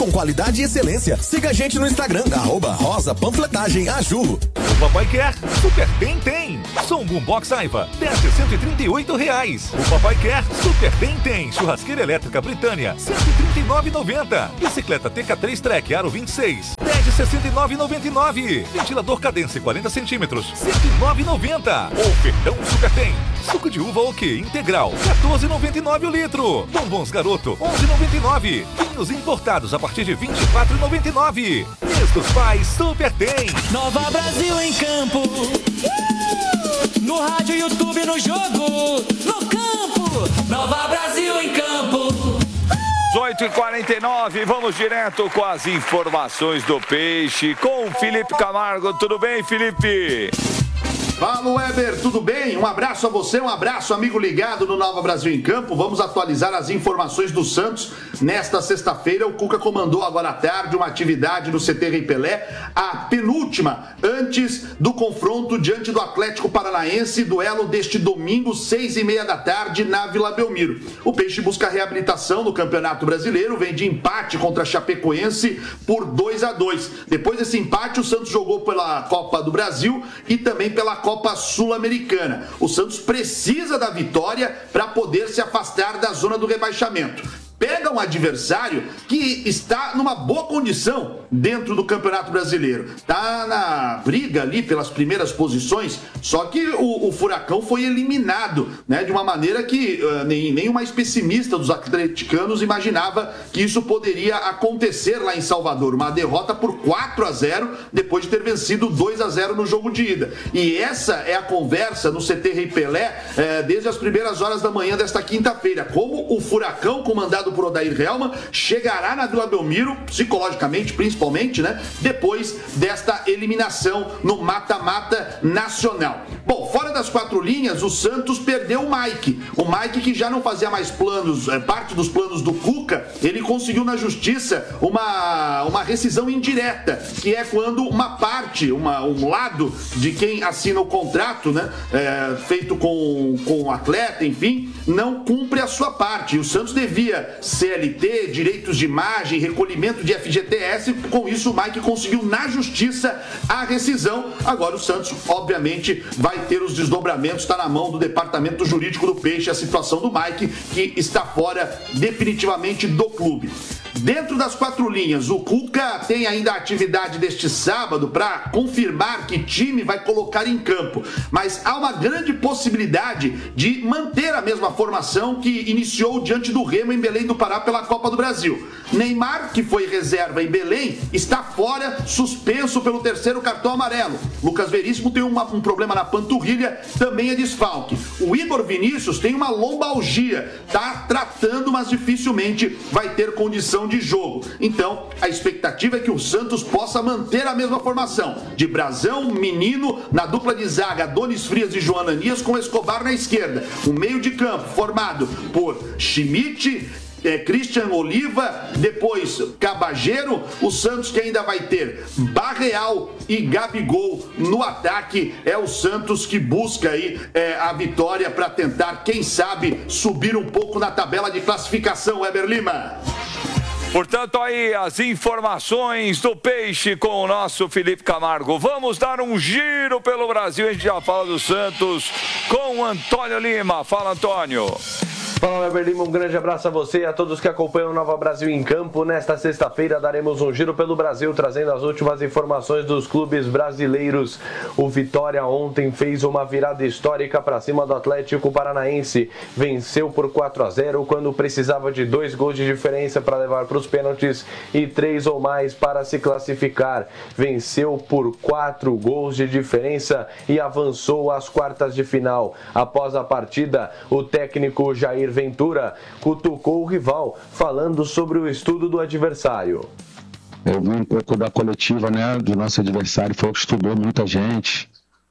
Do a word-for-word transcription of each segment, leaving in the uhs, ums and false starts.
Com qualidade e excelência. Siga a gente no Instagram, arroba Rosa Panfletagem Aju. O papai quer, Super Bem tem. Som Boombox Aiva, dez de cento e trinta e oito reais. O papai quer, Super Bem tem. Churrasqueira elétrica Britânia, cento e trinta e nove reais e noventa centavos. Bicicleta T K três Trek Aro vinte e seis, dez de sessenta e nove reais e noventa e nove centavos. Ventilador Cadence quarenta centímetros, cento e nove reais e noventa centavos. Ofertão Super Bem. Suco de uva OK integral, quatorze reais e noventa e nove centavos o litro. Bombons Garoto, onze reais e noventa e nove centavos. Vinhos importados a partir de vinte e quatro reais e noventa e nove centavos. Mês dos Pais Super Tem. Nova Brasil em campo. Uh! No rádio, YouTube, no jogo. No campo. Nova Brasil em campo. dezoito e quarenta e nove, vamos direto com as informações do Peixe com o Felipe Camargo. Tudo bem, Felipe? Fala, Weber, tudo bem? Um abraço a você, um abraço, amigo ligado no Nova Brasil em Campo. Vamos atualizar as informações do Santos. Nesta sexta-feira, o Cuca comandou agora à tarde uma atividade no C T Rei Pelé, a penúltima antes do confronto diante do Atlético Paranaense, duelo deste domingo, seis e meia da tarde, na Vila Belmiro. O Peixe busca reabilitação no Campeonato Brasileiro, vem de empate contra a Chapecoense por dois a dois. Depois desse empate, o Santos jogou pela Copa do Brasil e também pela Copa Copa Sul-Americana. O Santos precisa da vitória para poder se afastar da zona do rebaixamento. Pega um adversário que está numa boa condição dentro do Campeonato Brasileiro. Está na briga ali pelas primeiras posições, só que o, o Furacão foi eliminado, né, de uma maneira que uh, nem, nem o mais pessimista dos atleticanos imaginava que isso poderia acontecer lá em Salvador. Uma derrota por quatro a zero, depois de ter vencido dois a zero no jogo de ida. E essa é a conversa no C T Rei Pelé eh, desde as primeiras horas da manhã desta quinta-feira. Como o Furacão, comandado por Odair Helman, chegará na Vila Belmiro, psicologicamente, principalmente, né? Depois desta eliminação no mata-mata nacional. Bom, fora das quatro linhas, o Santos perdeu o Mike. O Mike, que já não fazia mais planos, é, parte dos planos do Cuca, ele conseguiu na justiça uma, uma rescisão indireta, que é quando uma parte, uma, um lado de quem assina o contrato, né? É, feito com, com o atleta, enfim, não cumpre a sua parte. E o Santos devia C L T, direitos de imagem, recolhimento de F G T S. Com isso, o Mike conseguiu na justiça a rescisão. Agora o Santos, obviamente, vai ter os desdobramentos. Está na mão do departamento jurídico do Peixe a situação do Mike, que está fora definitivamente do clube. Dentro das quatro linhas, o Cuca tem ainda a atividade deste sábado para confirmar que time vai colocar em campo. Mas há uma grande possibilidade de manter a mesma formação que iniciou diante do Remo em Belém do Pará pela Copa do Brasil. Neymar, que foi reserva em Belém, está fora, suspenso pelo terceiro cartão amarelo. Lucas Veríssimo tem uma, um problema na panturrilha, também é desfalque. O Igor Vinícius tem uma lombalgia, está tratando, mas dificilmente vai ter condição de jogo. Então, a expectativa é que o Santos possa manter a mesma formação de Brazão, Menino, na dupla de zaga, Adonis Frias e João Ananias, com Escobar na esquerda. O meio de campo formado por Schmidt, É, Christian Oliva, depois Cabageiro. O Santos, que ainda vai ter Barreal e Gabigol no ataque. É o Santos que busca aí é, a vitória para tentar, quem sabe, subir um pouco na tabela de classificação. Weber Lima. Portanto, aí as informações do Peixe com o nosso Felipe Camargo. Vamos dar um giro pelo Brasil. A gente já fala do Santos com o Antônio Lima. Fala, Antônio. Fala, Weber Lima, um grande abraço a você e a todos que acompanham o Nova Brasil em Campo. Nesta sexta-feira daremos um giro pelo Brasil, trazendo as últimas informações dos clubes brasileiros. O Vitória ontem fez uma virada histórica para cima do Atlético Paranaense. Venceu por quatro a zero quando precisava de dois gols de diferença para levar para os pênaltis e três ou mais para se classificar. Venceu por quatro gols de diferença e avançou às quartas de final. Após a partida, o técnico Jair Ventura cutucou o rival, falando sobre o estudo do adversário. Eu vi um pouco da coletiva, né, do nosso adversário, falou que estudou muita gente,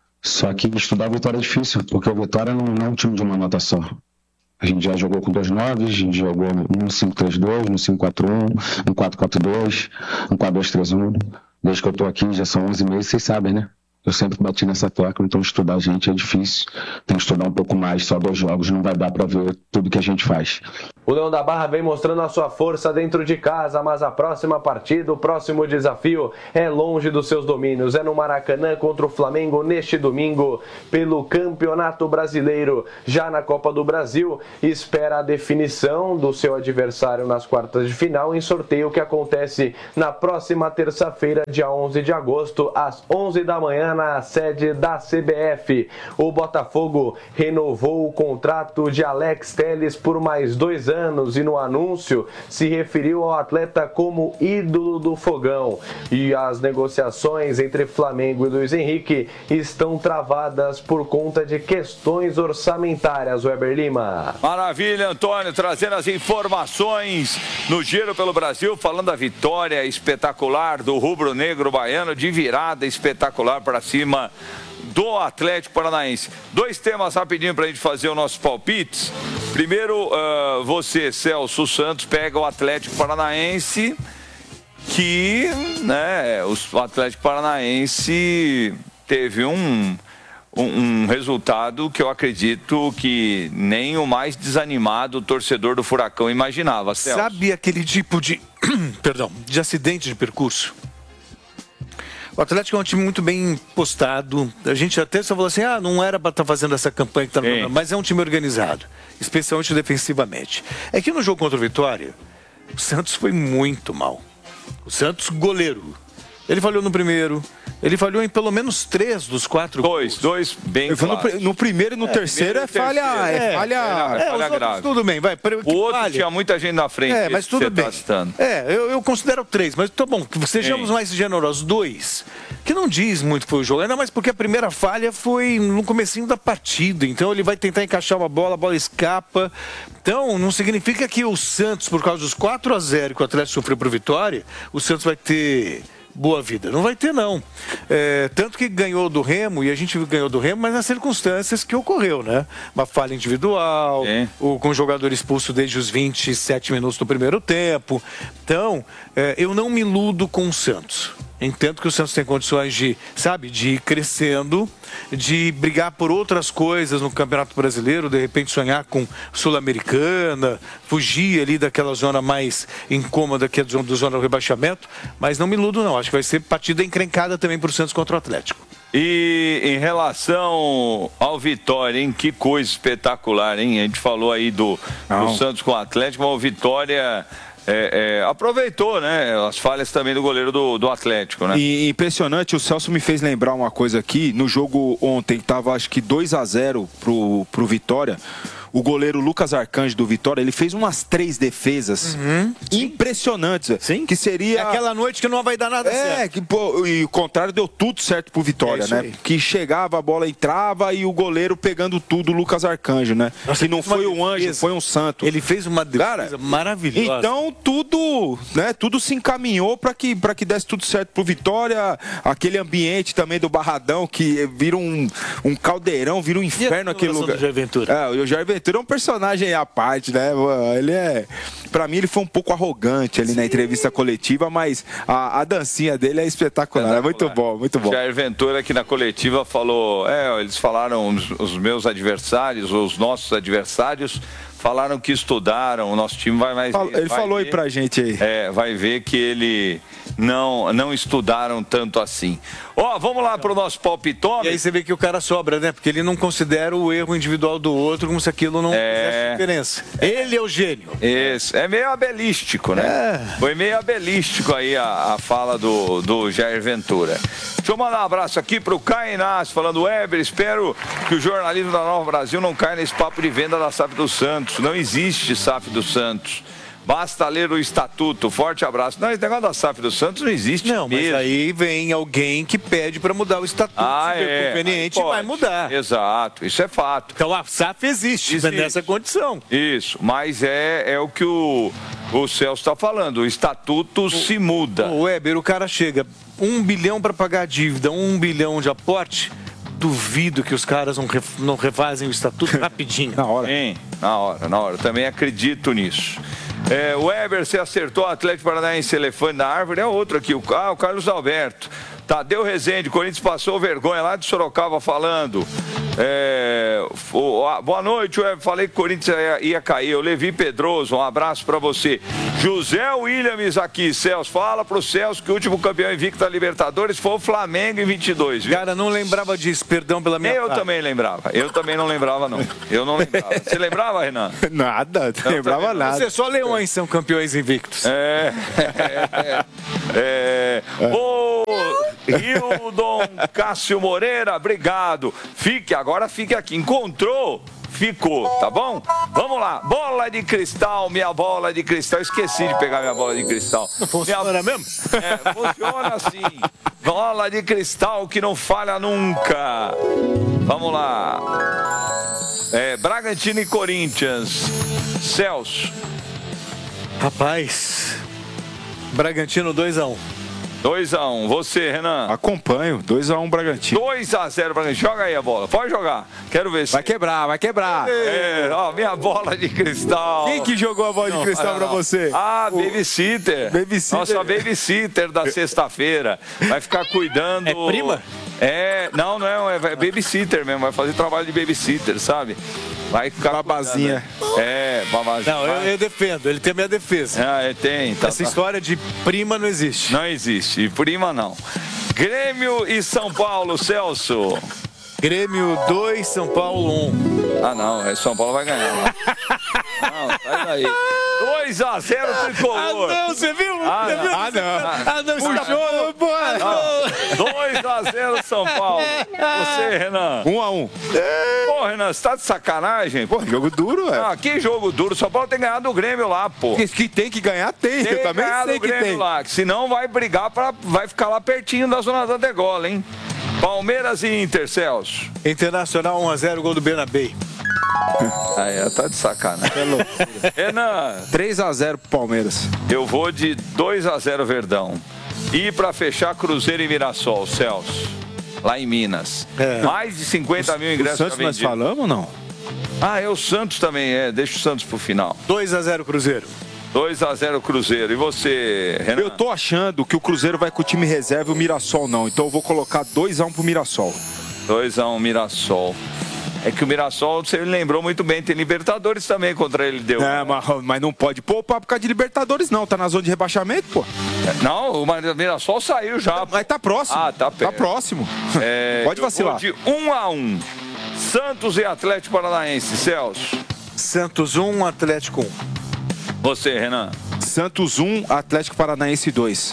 só que estudar a Vitória é difícil, porque o Vitória não, não é um time de uma nota só. A gente já jogou com dois nove, a gente jogou no cinco três dois, no cinco quatro um, no quatro quatro dois, no quatro dois três um. Desde que eu tô aqui já são onze meses, vocês sabem, né? Eu sempre bati nessa tecla, então estudar a gente é difícil. Tem que estudar um pouco mais, só dois jogos não vai dar para ver tudo que a gente faz. O Leão da Barra vem mostrando a sua força dentro de casa, mas a próxima partida, o próximo desafio é longe dos seus domínios. É no Maracanã contra o Flamengo neste domingo pelo Campeonato Brasileiro. Já na Copa do Brasil, espera a definição do seu adversário nas quartas de final em sorteio que acontece na próxima terça-feira, dia onze de agosto, às onze da manhã, na sede da C B F. O Botafogo renovou o contrato de Alex Telles por mais dois anos e no anúncio se referiu ao atleta como ídolo do Fogão. E as negociações entre Flamengo e Luiz Henrique estão travadas por conta de questões orçamentárias. Weber Lima. Maravilha, Antônio, trazendo as informações no Giro pelo Brasil, falando da vitória espetacular do rubro-negro baiano, de virada espetacular para cima do Atlético Paranaense. Dois temas rapidinho para a gente fazer os nossos palpites. Primeiro, uh, você, Celso Santos, pega o Atlético Paranaense, que, né, o Atlético Paranaense teve um, um, um resultado que eu acredito que nem o mais desanimado torcedor do Furacão imaginava, Celso. Sabe aquele tipo de, perdão, de acidente de percurso? O Atlético é um time muito bem postado. A gente até só falou assim, ah, não era para estar fazendo essa campanha que está no programa, mas é um time organizado, especialmente defensivamente. É que no jogo contra o Vitória, o Santos foi muito mal. O Santos, goleiro. Ele falhou no primeiro, ele falhou em pelo menos três dos quatro Dois, gols. dois bem claros. No, no primeiro e no é, terceiro é falha, terceiro. é, é falha, é, é, falha grave. Tudo bem, vai. O outro falha. tinha muita gente na frente. É, mas tudo bem. Tá é, eu, eu considero três, mas tá bom, sejamos Sim. mais generosos. Dois, que não diz muito que foi o jogo, ainda mais porque a primeira falha foi no comecinho da partida, então ele vai tentar encaixar uma bola, a bola escapa. Então, não significa que o Santos, por causa dos quatro a zero que o Atlético sofreu pro Vitória, o Santos vai ter boa vida. Não vai ter, não. É, tanto que ganhou do Remo, e a gente ganhou do Remo, mas nas circunstâncias que ocorreu, né? Uma falha individual, é. o, com o jogador expulso desde os vinte e sete minutos do primeiro tempo. Então, é, eu não me iludo com o Santos. Entendo que o Santos tem condições de, sabe, de ir crescendo, de brigar por outras coisas no Campeonato Brasileiro, de repente sonhar com Sul-Americana, fugir ali daquela zona mais incômoda que é do, do zona do rebaixamento, mas não me iludo não, acho que vai ser partida encrencada também para o Santos contra o Atlético. E em relação ao Vitória, hein? Que coisa espetacular, hein? A gente falou aí do, do Santos com o Atlético, mas o Vitória... É, é, aproveitou, né, as falhas também do goleiro do, do Atlético, né? E impressionante, o Celso me fez lembrar uma coisa aqui, no jogo ontem estava acho que dois a zero pro, pro Vitória. O goleiro Lucas Arcanjo do Vitória, ele fez umas três defesas uhum. impressionantes. Sim. Que seria... Aquela noite que não vai dar nada é, certo. É, que, pô, e o contrário deu tudo certo pro Vitória, é né? Aí. Que chegava, a bola entrava e o goleiro pegando tudo, o Lucas Arcanjo, né? Nossa, que não foi um anjo, defesa. Foi um santo. Ele fez uma defesa Cara, maravilhosa. Então tudo, né? Tudo se encaminhou para que, pra que desse tudo certo pro Vitória. Aquele ambiente também do Barradão que vira um, um caldeirão, vira um inferno aquele lugar. Do Jair Ventura? É, o Jair Ventura é um personagem à parte, né? Ele é... Pra mim ele foi um pouco arrogante ali Sim. na entrevista coletiva, mas a, a dancinha dele é espetacular. É muito bom, muito bom. Jair Ventura aqui na coletiva falou, é, eles falaram os, os meus adversários, os nossos adversários, falaram que estudaram, o nosso time vai mais... Ele vai falou ver, aí pra gente aí. É, vai ver que ele não, não estudaram tanto assim. Ó, oh, vamos lá pro nosso palpitômetro. E aí você vê que o cara sobra, né? Porque ele não considera o erro individual do outro como se aquilo não é... fizesse diferença. Ele é o gênio. Isso, é meio abelístico, né? É. Foi meio abelístico aí a, a fala do, do Jair Ventura. Deixa eu mandar um abraço aqui pro Caio Inácio, falando, Weber, espero que o jornalismo da Nova Brasil não caia nesse papo de venda da S A F do Santos. Não existe S A F do Santos. Basta ler o estatuto. Forte abraço. Não, esse negócio da S A F do Santos não existe Não, mesmo. Mas aí vem alguém que pede para mudar o estatuto. Ah, se é. conveniente, vai mudar. Exato, isso é fato. Então a S A F existe, existe. nessa condição. Isso, mas é, é o que o, o Celso está falando. O estatuto o, se muda. O Weber, o cara chega, um bilhão para pagar a dívida, um bilhão de aporte... Duvido que os caras não, ref, não refazem o estatuto rapidinho. Na hora. Sim, na hora, na hora. Também acredito nisso. É, o Weber, você acertou o Atlético Paranaense Elefante na Árvore, é outro aqui. O, ah, o Carlos Alberto. Tadeu Rezende, Corinthians passou vergonha lá de Sorocaba falando. É, o, a, boa noite, Web. Falei que o Corinthians ia, ia cair. Eu Levi Pedroso, um abraço pra você. José Williams aqui, Celso. Fala pro Celso que o último campeão invicto da Libertadores foi o Flamengo em vinte e dois. Viu? Cara, não lembrava disso, perdão pela minha Eu parte. também lembrava. Eu também não lembrava, não. Eu não lembrava. Você lembrava, Renan? Nada, não lembrava nada. Você só leões são campeões invictos. É. é, é. Ô, Hildon Cássio Moreira, obrigado. Fique, agora fique aqui. Encontrou? Ficou, tá bom? Vamos lá. Bola de cristal, minha bola de cristal. Esqueci de pegar minha bola de cristal. Não funciona minha... mesmo? É, funciona assim. Bola de cristal que não falha nunca. Vamos lá. É, Bragantino e Corinthians. Celso. Rapaz, Bragantino dois a um. dois a um. Você, Renan? Acompanho. dois a um Bragantino. dois a zero Bragantino. Joga aí a bola. Pode jogar. Quero ver se... Vai quebrar, vai quebrar. É, ó, minha bola de cristal. Quem que jogou a bola de cristal pra você? Ah, babysitter. Babysitter. Nossa babysitter da sexta-feira. Vai ficar cuidando... É prima? É, não, não é, é babysitter mesmo. Vai fazer trabalho de babysitter, sabe? Vai ficar babazinha. cuidando. É, babazinha. Não, eu, eu defendo. Ele tem a minha defesa. Ah, é, tem. Tá, Essa tá. história de prima não existe. Não existe. Prima, não. Grêmio e São Paulo, Celso. Grêmio dois, São Paulo um. Ah, não. É São Paulo vai ganhar. Não, sai daí. dois a zero tricolor. Ah, não, você viu? Ah, Você não. viu? Ah, não. Ah, não, puxou, pô. dois a zero São Paulo. Você, Renan. um a um. Pô, Renan, você tá de sacanagem? Pô, jogo duro, é. Ah, que jogo duro. São Paulo tem ganhado do Grêmio lá, pô. Que, que tem que ganhar, tem. Tem Eu também ganhado sei do que Grêmio tem. lá. Que senão vai brigar, pra, vai ficar lá pertinho da zona da degola, hein? Palmeiras e Inter, Celso. Internacional um a zero, gol do Bernabé. Ah, é, tá de sacanagem. Renan, três a zero pro Palmeiras. eu vou de dois a zero Verdão. E pra fechar, Cruzeiro e Mirassol, Celso. Lá em Minas. É. Mais de cinquenta mil ingressos Santos já nós vendidos. falamos ou não? Ah, é o Santos também, é. Deixa o Santos pro final. dois a zero Cruzeiro. dois a zero Cruzeiro. E você, Renan? Eu tô achando que o Cruzeiro vai com o time reserva e o Mirassol não. Então eu vou colocar dois a um pro Mirassol. dois a um Mirassol. É que o Mirassol, você lembrou muito bem, tem Libertadores também contra ele, deu. É, mas, mas não pode poupar por causa de Libertadores, não. Tá na zona de rebaixamento, pô. Não, o Mirassol saiu já. Mas tá próximo. Ah, tá perto. Tá próximo. É, Pode vacilar. Eu vou de um a um. Santos e Atlético Paranaense, Celso. Santos um, Atlético um. Você, Renan. Santos um, Atlético Paranaense dois.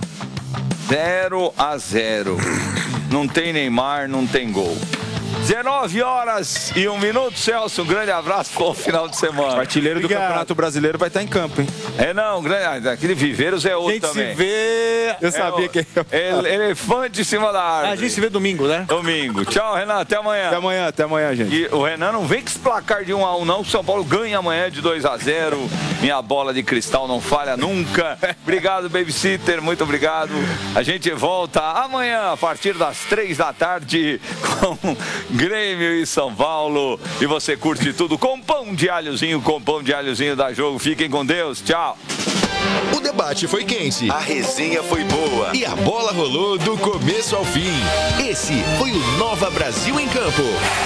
zero a zero. Não tem Neymar, não tem gol. dezenove horas e um minuto, Celso. Um grande abraço, bom final de semana. O artilheiro do Obrigado. Campeonato Brasileiro vai estar em campo, hein? É, não, um grande. Aquele Viveiros é A outro gente também. se vê. Eu sabia o- que... ele- Elefante em cima da árvore. A gente se vê domingo, né? Domingo. Tchau, Renan. Até amanhã. Até amanhã, até amanhã, gente. E o Renan não vem com esse placar de um a um, não. O São Paulo ganha amanhã de dois a zero. Minha bola de cristal não falha nunca. Obrigado, babysitter. Muito obrigado. A gente volta amanhã, a partir das três da tarde, com Grêmio e São Paulo. E você curte tudo com pão de alhozinho, com pão de alhozinho da Jogo. Fiquem com Deus. Tchau. O debate foi quente, a resenha foi boa e a bola rolou do começo ao fim. Esse foi o Nova Brasil em Campo.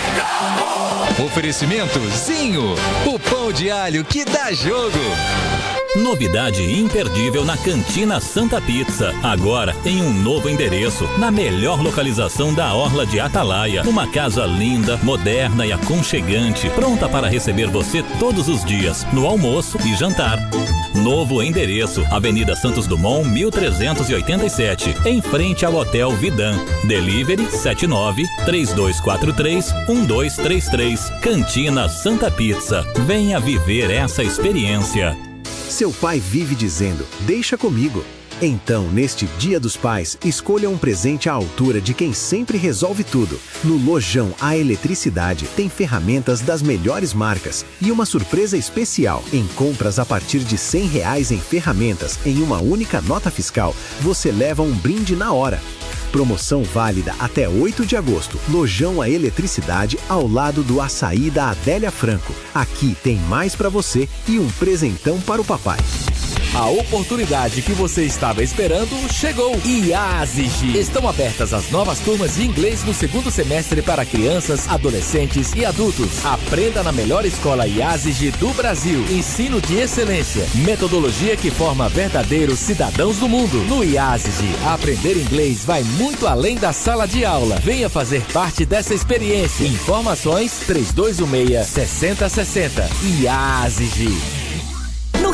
Oferecimento Zinho, o pão de alho que dá jogo. Novidade imperdível na Cantina Santa Pizza. Agora em um novo endereço, na melhor localização da Orla de Atalaia. Uma casa linda, moderna e aconchegante, pronta para receber você todos os dias, no almoço e jantar. Novo endereço, Avenida Santos Dumont, mil trezentos e oitenta e sete, em frente ao Hotel Vidan. Delivery sete nove, três dois quatro três, um dois três três. Cantina Santa Pizza. Venha viver essa experiência. Seu pai vive dizendo, deixa comigo. Então, neste Dia dos Pais, escolha um presente à altura de quem sempre resolve tudo. No Lojão A Eletricidade tem ferramentas das melhores marcas e uma surpresa especial. Em compras a partir de cem reais em ferramentas em uma única nota fiscal, você leva um brinde na hora. Promoção válida até oito de agosto. Lojão A Eletricidade, ao lado do açaí da Adélia Franco. Aqui tem mais para você e um presentão para o papai. A oportunidade que você estava esperando chegou. IASIG. Estão abertas as novas turmas de inglês no segundo semestre para crianças, adolescentes e adultos. Aprenda na melhor escola IASIG do Brasil. Ensino de excelência. Metodologia que forma verdadeiros cidadãos do mundo. No IASIG, aprender inglês vai muito além da sala de aula. Venha fazer parte dessa experiência. Informações três dois um seis, seis zero seis zero. IASIG.